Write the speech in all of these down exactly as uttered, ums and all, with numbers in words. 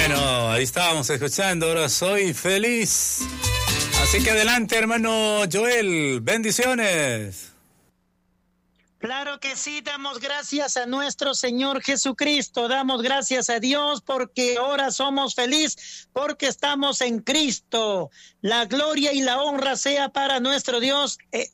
Bueno, ahí estábamos escuchando, ahora soy feliz. Así que adelante, hermano Joel, bendiciones. Claro que sí, damos gracias a nuestro Señor Jesucristo, damos gracias a Dios porque ahora somos felices, porque estamos en Cristo. La gloria y la honra sea para nuestro Dios. Eh,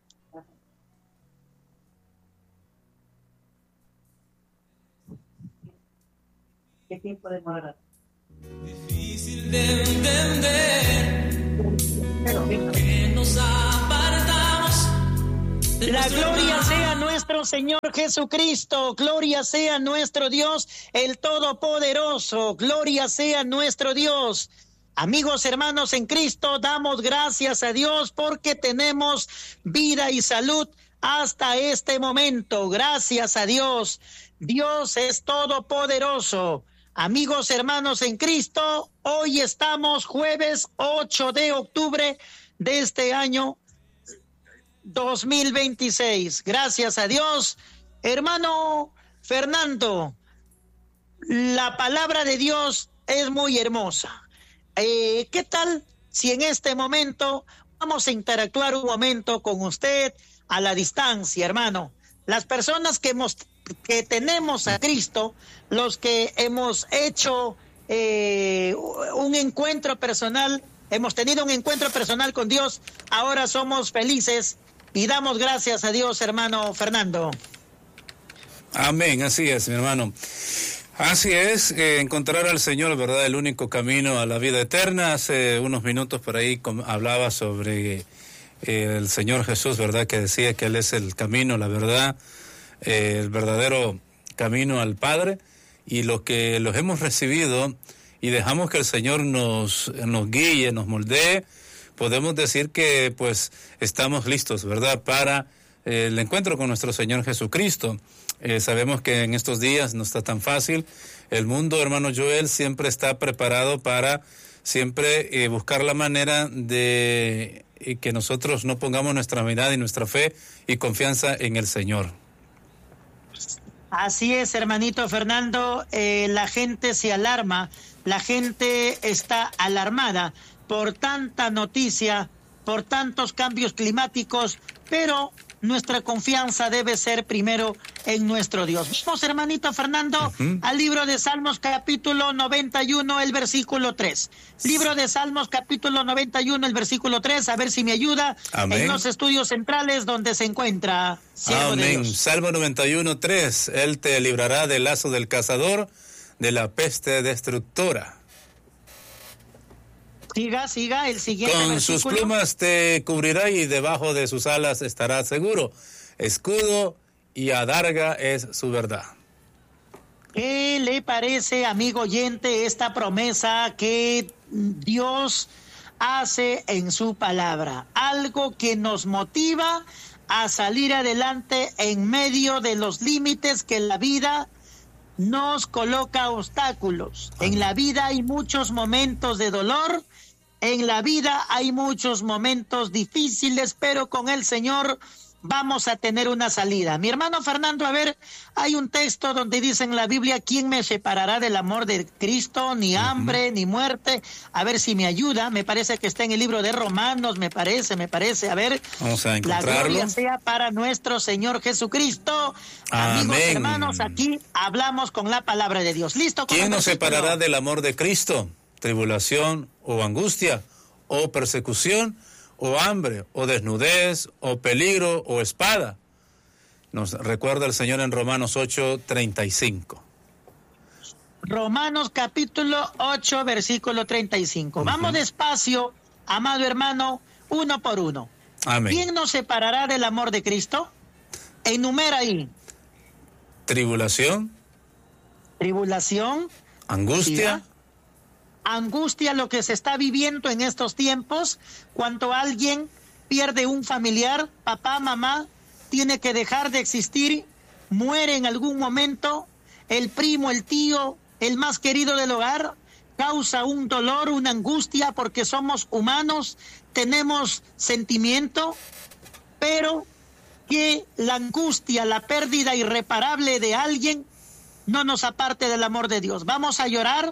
¿Qué tiempo demora? Difícil de entender que nos apartamos. La gloria sea nuestro Señor Jesucristo, gloria sea nuestro Dios, el Todopoderoso, gloria sea nuestro Dios. Amigos, hermanos en Cristo, damos gracias a Dios porque tenemos vida y salud hasta este momento. Gracias a Dios. Dios es todopoderoso. Amigos, hermanos en Cristo, hoy estamos jueves ocho de octubre de este año dos mil veintiséis. Gracias a Dios. Hermano Fernando, la palabra de Dios es muy hermosa. Eh, ¿Qué tal si en este momento vamos a interactuar un momento con usted a la distancia, hermano? Las personas que hemos, que tenemos a Cristo, los que hemos hecho eh, un encuentro personal, hemos tenido un encuentro personal con Dios, ahora somos felices y damos gracias a Dios, hermano Fernando. Amén, así es, mi hermano. Así es, eh, encontrar al Señor, ¿verdad?, el único camino a la vida eterna. Hace unos minutos por ahí com- hablaba sobre eh, el Señor Jesús, ¿verdad?, que decía que Él es el camino, la verdad, eh, el verdadero camino al Padre, y los que los hemos recibido y dejamos que el Señor nos, nos guíe, nos moldee, podemos decir que pues estamos listos, ¿verdad?, para eh, el encuentro con nuestro Señor Jesucristo. Eh, sabemos que en estos días no está tan fácil. El mundo, hermano Joel, siempre está preparado para siempre eh, buscar la manera de eh, que nosotros no pongamos nuestra mirada y nuestra fe y confianza en el Señor. Así es, hermanito Fernando, eh, la gente se alarma, la gente está alarmada por tanta noticia, por tantos cambios climáticos, pero nuestra confianza debe ser primero en nuestro Dios. Vamos, hermanito Fernando, uh-huh. al libro de Salmos capítulo noventa y uno, el versículo tres. Libro de Salmos capítulo noventa y uno, el versículo tres, a ver si me ayuda. Amén. En los estudios centrales donde se encuentra siervo de Dios. Salmo noventa y uno, tres. Él te librará del lazo del cazador, de la peste destructora. Siga, siga, el siguiente Con versículo. sus plumas te cubrirá y debajo de sus alas estarás seguro. Escudo y adarga es su verdad. ¿Qué le parece, amigo oyente, esta promesa que Dios hace en su palabra? Algo que nos motiva a salir adelante en medio de los límites que la vida nos coloca obstáculos. En la vida hay muchos momentos de dolor, en la vida hay muchos momentos difíciles, pero con el Señor vamos a tener una salida. Mi hermano Fernando, a ver, hay un texto donde dice en la Biblia, ¿quién me separará del amor de Cristo? Ni hambre, uh-huh. ni muerte. A ver si me ayuda, me parece que está en el libro de Romanos, me parece, me parece. A ver, vamos a encontrarlo. La gloria sea para nuestro Señor Jesucristo. Amén. Amigos, hermanos, aquí hablamos con la palabra de Dios. ¿Listo? ¿Quién nos separará del amor de Cristo? Tribulación o angustia o persecución o hambre o desnudez o peligro o espada. Nos recuerda el Señor en Romanos ocho, treinta y cinco. Romanos capítulo ocho, versículo treinta y cinco. Uh-huh. Vamos despacio, amado hermano, uno por uno. Amén. ¿Quién nos separará del amor de Cristo? Enumera ahí. Tribulación. Tribulación. Angustia. ¿Sí? Angustia, lo que se está viviendo en estos tiempos, cuando alguien pierde un familiar, papá, mamá, tiene que dejar de existir, muere en algún momento, el primo, el tío, el más querido del hogar, causa un dolor, una angustia, porque somos humanos, tenemos sentimiento, pero que la angustia, la pérdida irreparable de alguien no nos aparte del amor de Dios. Vamos a llorar,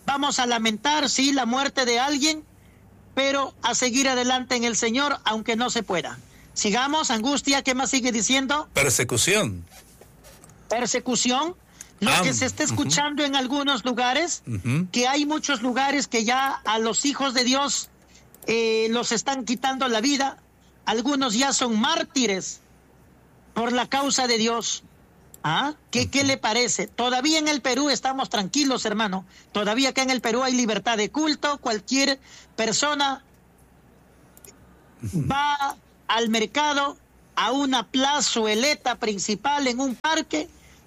Vamos a lamentar, sí, la muerte de alguien, pero a seguir adelante en el Señor, aunque no se pueda. Sigamos, angustia, ¿qué más sigue diciendo? Persecución. Persecución, lo Ah, que se está escuchando uh-huh. en algunos lugares, Uh-huh. que hay muchos lugares que ya a los hijos de Dios eh, los están quitando la vida. Algunos ya son mártires por la causa de Dios. ¿Ah? ¿Qué, ¿Qué le parece? Todavía en el Perú estamos tranquilos, hermano. Todavía acá en el Perú hay libertad de culto. Cualquier persona va al mercado, a una plazueleta principal en un parque,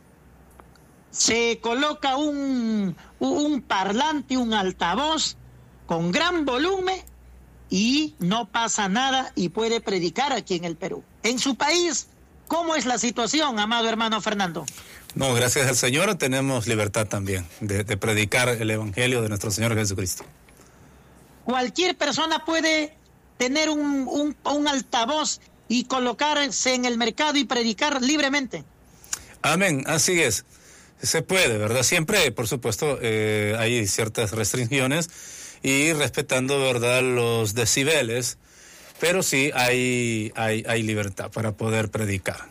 se coloca un, un parlante, un altavoz con gran volumen y no pasa nada y puede predicar aquí en el Perú. En su país, ¿cómo es la situación, amado hermano Fernando? No, gracias al Señor tenemos libertad también de, de predicar el Evangelio de nuestro Señor Jesucristo. Cualquier persona puede tener un, un, un altavoz y colocarse en el mercado y predicar libremente. Amén, así es. Se puede, ¿verdad? Siempre, por supuesto, eh, hay ciertas restricciones y respetando, ¿verdad?, los decibeles, pero sí hay, hay, hay libertad para poder predicar.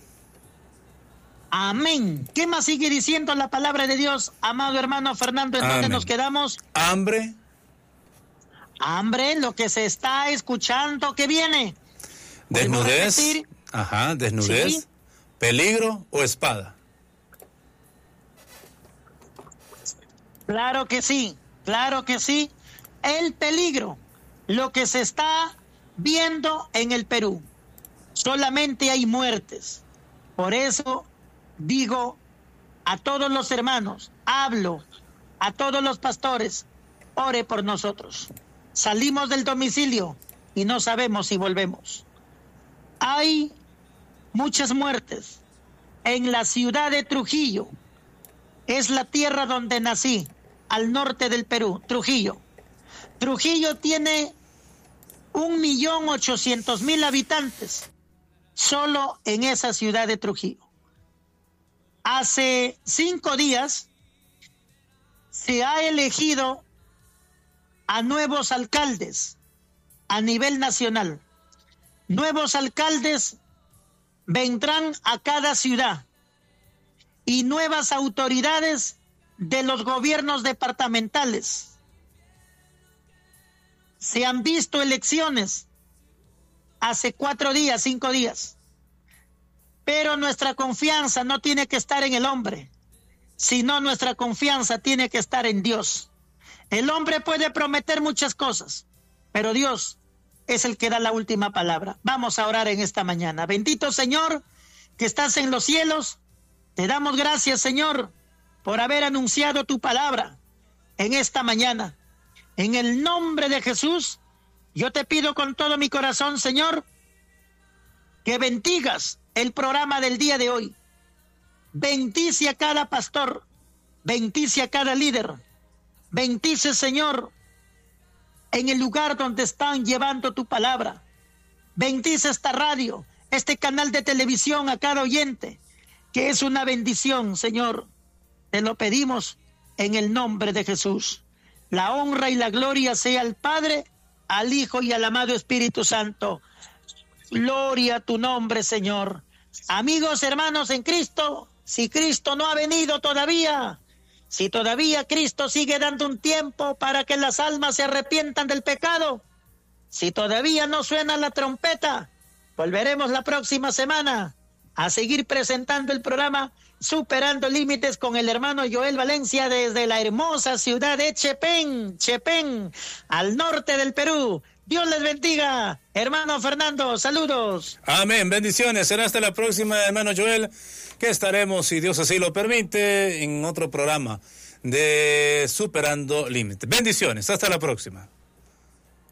Amén. ¿Qué más sigue diciendo la palabra de Dios, amado hermano Fernando? ¿En dónde nos quedamos? Hambre. Hambre, lo que se está escuchando que viene. Desnudez. Ajá, desnudez. ¿Sí? Peligro o espada. Claro que sí, claro que sí. El peligro, lo que se está viendo en el Perú. Solamente hay muertes. Por eso digo a todos los hermanos, hablo a todos los pastores, ore por nosotros. Salimos del domicilio y no sabemos si volvemos. Hay muchas muertes en la ciudad de Trujillo. Es la tierra donde nací, al norte del Perú, Trujillo. Trujillo tiene un millón ochocientos mil habitantes, solo en esa ciudad de Trujillo. Hace cinco días se ha elegido a nuevos alcaldes a nivel nacional. Nuevos alcaldes vendrán a cada ciudad y nuevas autoridades de los gobiernos departamentales. Se han visto elecciones hace cuatro días, cinco días. Pero nuestra confianza no tiene que estar en el hombre, sino nuestra confianza tiene que estar en Dios. El hombre puede prometer muchas cosas, pero Dios es el que da la última palabra. Vamos a orar en esta mañana. Bendito Señor, que estás en los cielos, te damos gracias, Señor, por haber anunciado tu palabra en esta mañana. En el nombre de Jesús, yo te pido con todo mi corazón, Señor, que bendigas el programa del día de hoy. Bendice a cada pastor, bendice a cada líder, bendice, Señor, en el lugar donde están llevando tu palabra. Bendice esta radio, este canal de televisión, a cada oyente, que es una bendición, Señor. Te lo pedimos en el nombre de Jesús. La honra y la gloria sea al Padre, al Hijo y al amado Espíritu Santo. Gloria a tu nombre, Señor. Amigos, hermanos en Cristo, si Cristo no ha venido todavía, si todavía Cristo sigue dando un tiempo para que las almas se arrepientan del pecado, si todavía no suena la trompeta, volveremos la próxima semana a seguir presentando el programa Superando Límites con el hermano Joel Valencia desde la hermosa ciudad de Chepén, Chepén, al norte del Perú. Dios les bendiga. Hermano Fernando, saludos. Amén, bendiciones. Será hasta la próxima, hermano Joel, que estaremos, si Dios así lo permite, en otro programa de Superando Límites. Bendiciones, hasta la próxima.